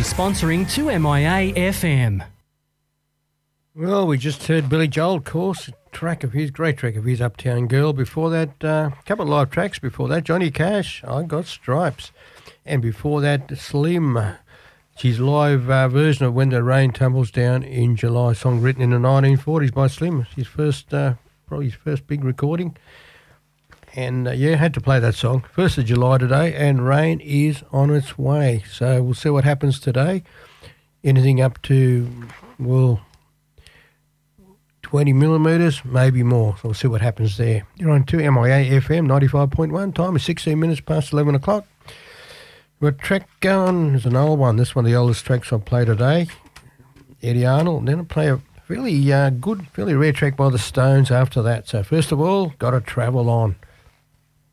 sponsoring 2MIA FM. Well, we just heard Billy Joel, of course, great track of his, Uptown Girl. Before that, a couple of live tracks before that, Johnny Cash, I Got Stripes. And before that, Slim, his live version of When the Rain Tumbles Down in July, song written in the 1940s by Slim. His first, probably his first big recording. And, had to play that song. 1st of July today, and rain is on its way. So we'll see what happens today. Anything up to, 20 millimetres, maybe more. So we'll see what happens there. You're on 2MIA FM 95.1. Time is 16 minutes past 11 o'clock. We've got a track going. There's an old one. This is one of the oldest tracks I'll play today. Eddie Arnold. And then I'll play a fairly good, fairly rare track by the Stones after that. So first of all, Gotta Travel On.